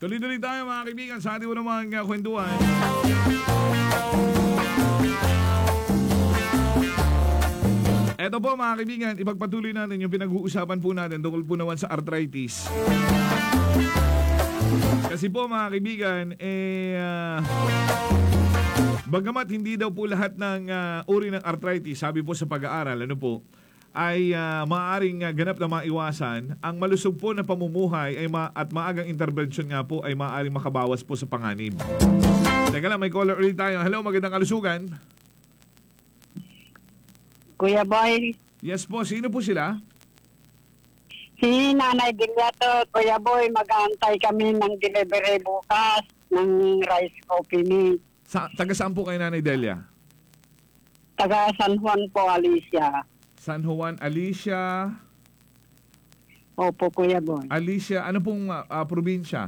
Tuloy-tuloy tayo mga kaibigan sa ating unang mga kwentuhan. Eto po mga kaibigan, ipagpatuloy natin yung pinag-uusapan po natin tungkol po naman sa arthritis. Kasi po mga kaibigan, bagamat hindi daw po lahat ng uri ng arthritis, sabi po sa pag-aaral, ano po, ay maaaring ganap na maiwasan. Ang malusog po na pamumuhay ay at maagang intervention nga po ay maaaring makabawas po sa panganib. Teka lang, may caller ulit tayo. Hello, magandang kalusugan. Kuya Boy, Yes po, sino po sila? si Nanay Dilyato, Kuya Boy, mag-aantay kami ng delivery bukas ng rice coffee ni Taga saan po kayo, Nanay Delia? taga San Juan po, Alicia. San Juan, Alicia. Opo, Kuya Boy. Alicia, ano pong probinsya?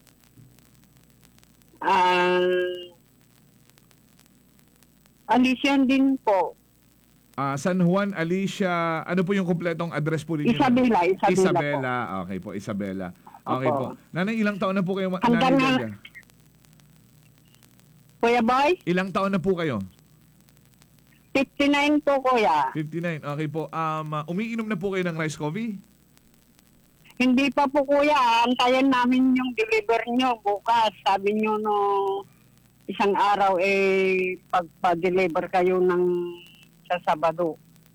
Alicia din po. San Juan, Alicia, ano po yung kumpletong address po ninyo? Isabela Isabela. Okay po, Isabela. Okay Opo. po. Nanay, ilang taon na po kayo? Hanggang Nanay na- Delia? Kuya Boy, Ilang taon na po kayo? 59 po, Kuya. 59. Okay po. Umiinom na po kayo ng rice coffee? Hindi pa po, Kuya. Antayin namin yung deliver nyo bukas. Sabi nyo no isang araw pagpa-deliver kayo ng sa Sabado.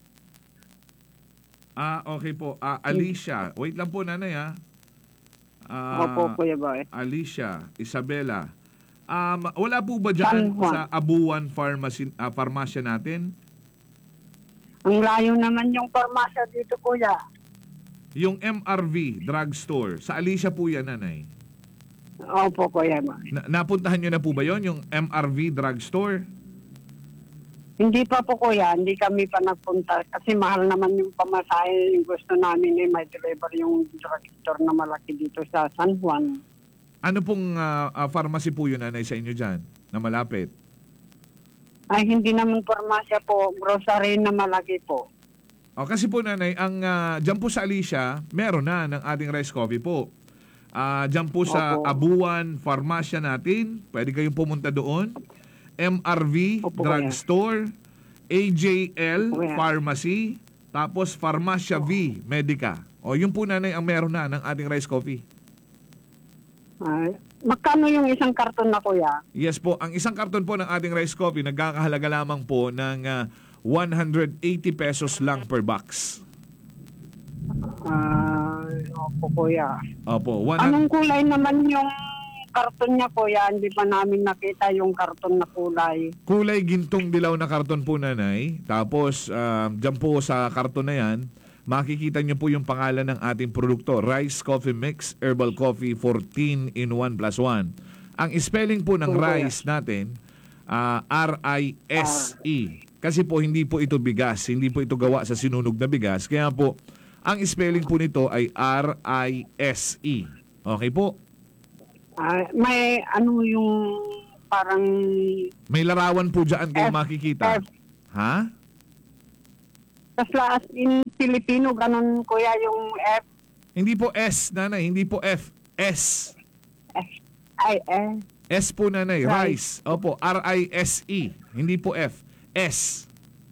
Okay po. Alicia. Wait lang po, nanay Opo, Kuya Boy. Alicia, Isabela. Wala po ba dyan San Juan. sa Abuan Pharmacia natin? Ang layo naman yung parmasya dito, Kuya. Yung MRV Drugstore. Sa Alicia po yan, nanay. Opo, Kuya Boy. Napuntahan nyo na po ba yon yung MRV Drugstore? Hindi pa po, Kuya. Hindi kami pa nagpunta. Kasi mahal naman yung pamasahe. Yung gusto namin may deliver yung drugstore na malaki dito sa San Juan. Ano pong pharmacy po yun, nanay, sa inyo dyan na malapit? Ay, hindi naman parmasya po. Grocery na malaki po. Kasi po, nanay, ang dyan po sa Alicia, meron na ng ating rice coffee po. Dyan po sa Opo. Abuan Pharmacia natin, pwede kayong pumunta doon. MRV Opo, Drugstore, AJL Kuya. Pharmacy, tapos Pharmacia V Medica. Yun po, nanay, ang meron na ng ating rice coffee. Ay, magkano yung isang karton na, Kuya? Yes po, ang isang karton po ng ating rice coffee nagkakahalaga lamang po ng 180 pesos lang per box. Opo, Kuya. Opo, Anong kulay naman yung karton niya, Kuya? Hindi pa namin nakita yung karton na kulay. kulay gintong dilaw na karton po, nanay. Tapos, dyan po sa karton na yan, makikita nyo po yung pangalan ng ating produkto, Rice Coffee Mix Herbal Coffee 14 in 1 plus 1. Ang spelling po ng rice natin, R-I-S-E. Kasi po hindi po ito bigas, hindi po ito gawa sa sinunog na bigas. Kaya po, ang spelling po nito ay R-I-S-E. Okay po? May ano yung parang May larawan po dyan kayo makikita. F. Ha? Kasla as in Filipino, ganun, Kuya, yung F. Hindi po S, nanay. Hindi po F. S. S. S po, nanay. Rice. Rice. Opo, R-I-S-E. Hindi po F. S.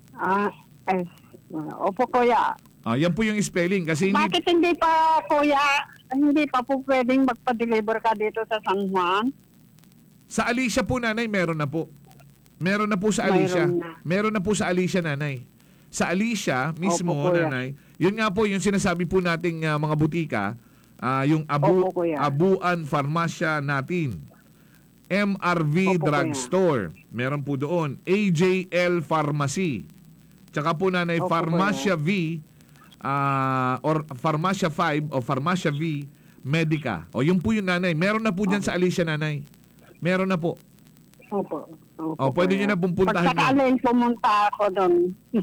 S. Opo, Kuya. Yan po yung spelling. Kasi hindi, Bakit hindi pa, Kuya, hindi pa po pwedeng magpa-deliver ka dito sa San Juan? sa Alicia po, nanay, meron na po. Meron na po sa Alicia. Mayroon na. Meron na po sa Alicia, nanay. Sa Alicia mismo, Opo, Kuya. nanay, yun nga po yung sinasabi po nating mga butika, yung Opo, Kuya. Abuan Pharmacia natin. MRV Opo, Drugstore. Meron po doon. AJL Pharmacy. Tsaka po, nanay, Opo, Pharmacia V or Pharmacia 5 o Pharmacia V Medica. Yun po yung, nanay. Meron na po dyan sa Alicia, nanay. Meron na po. Opo. Pwede nyo na pong puntahan yun. Pagkakalin, pumunta ako doon.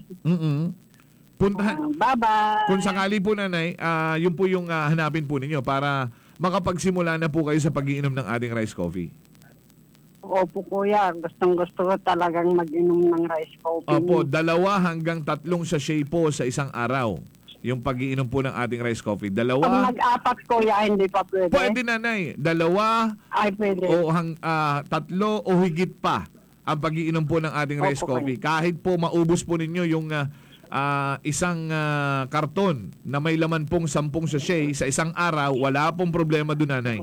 Puntahan. Bye-bye. Kung sakali po, nanay, yun po yung hanapin po ninyo para makapagsimula na po kayo sa pag-iinom ng ating rice coffee. Opo, Kuya. Gustong-gusto ko talagang mag-inom ng rice coffee. Opo, 2 hanggang 3 sachet po sa isang araw. yung pag-iinom po ng ating rice coffee. Pag Dalawa, nag-apat kuya, hindi pa pwede. pwede nanay. Dalawa Ay, pwede. o tatlo o higit pa ang pag-iinom po ng ating rice Opo, coffee. Kahit po maubos po ninyo yung isang karton na may laman pong 10 sachet sa isang araw, wala pong problema doon, nanay.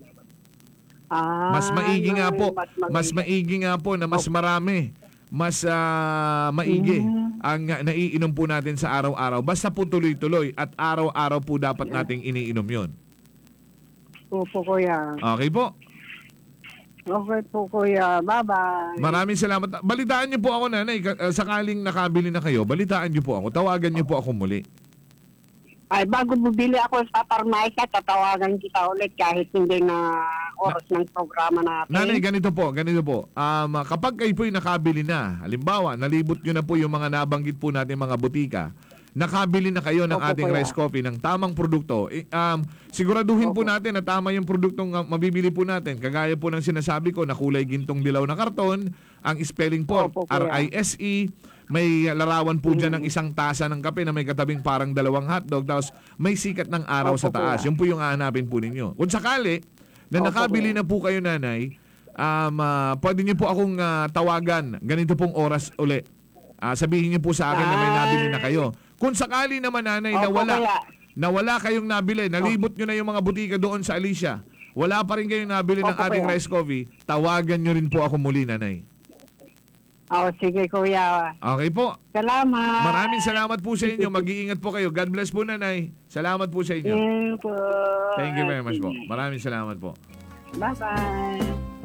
Mas maigi nga po, mas maigi nga po na mas marami, mas maigi ang naiinom po natin sa araw-araw. Basta po tuloy-tuloy at araw-araw po dapat nating iniinom yon. Opo, kuya. Okay po. Okay po, kuya. Bye-bye. Maraming salamat. Balitaan niyo po ako, nanay. Sakaling nakabili na kayo, balitaan niyo po ako. Tawagan niyo po ako muli. Ay, bago bumili ako sa parmasa, tatawagan kita ulit kahit hindi na oras ng programa natin. Nanay, ganito po. Kapag kayo po'y nakabili na, halimbawa, nalibot nyo na po yung mga nabanggit po natin mga butika, nakabili na kayo ng Opo, ating kuya. rice coffee ng tamang produkto, siguraduhin po natin na tama yung produktong mabibili po natin. Kagaya po ng sinasabi ko na kulay gintong dilaw na karton, ang spelling po, Opo, kuya. RISE, may larawan po dyan ng isang tasa ng kape na may katabing parang 2 hotdog, tapos may sikat ng araw Opo, sa taas. kuya. Yun po yung hahanapin po ninyo. Kung sakali na Opo, nakabili kuya. na po kayo, nanay, pwede niyo po akong tawagan ganito pong oras uli. Sabihin niyo po sa akin na may nabili na kayo. Kung sakali naman, nanay, Opo, kuya. nawala kayong nabili, nalibot nyo na yung mga butika doon sa Alicia, wala pa rin kayong nabili ng Opo, ating kuya. rice coffee, tawagan nyo rin po ako muli, nanay. Oh, sige, kuya. Okay po. Salamat. Maraming salamat po sa inyo. Mag-iingat po kayo. God bless po, nanay. Salamat po sa inyo. Yun po. Thank you very much po. Sige. Maraming salamat po. Bye-bye.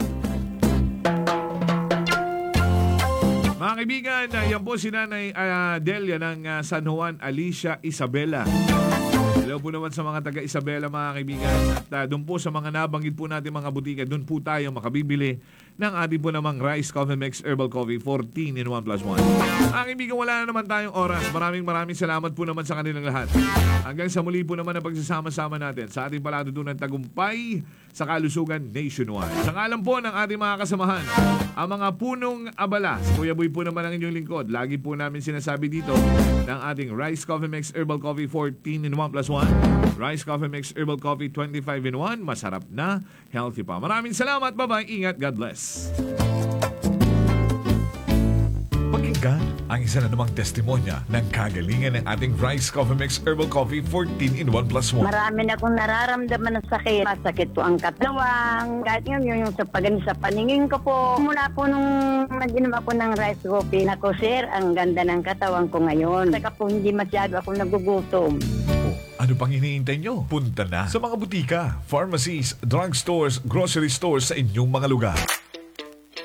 Mga kaibigan, yan po si Nanay Delia ng San Juan, Alicia Isabela. Hello po naman sa mga taga Isabela, mga kaibigan. At doon po sa mga nabanggit po natin mga butika, doon po tayo makabibili ng ating po namang Rice Coffee Mix Herbal Coffee 14 in 1+1. Mga kaibigan, wala na naman tayong oras. Maraming salamat po naman sa kanilang lahat. Hanggang sa muli po naman ang pagsasama-sama natin sa ating palatutunan tagumpay sa kalusugan nationwide. Sa ngalan po ng ating mga kasamahan, ang mga punong abala. Si Kuya Boy po naman ang inyong lingkod. Lagi po namin sinasabi dito ng ating Rice Coffee Mix Herbal Coffee 14 in 1+1. Rice Coffee Mix Herbal Coffee 25 in 1. Masarap na, healthy pa. Maraming salamat. Bye-bye. Ingat. God bless. Pakinggan ang isa na namang testimonya ng kagalingan ng ating Rice Coffee Mix Herbal Coffee 14 in 1+1. Marami na akong nararamdaman ng sakit. Masakit po ang katawan. Kahit ngayon yung sa paningin ko po. Mula po nung nag-inom ako ng rice coffee, nako sir, ang ganda ng katawan ko ngayon. Saka po hindi masyado ako nagugutom. Ano pang iniintay nyo? Punta na sa mga butika, pharmacies, drugstores, grocery stores sa inyong mga lugar.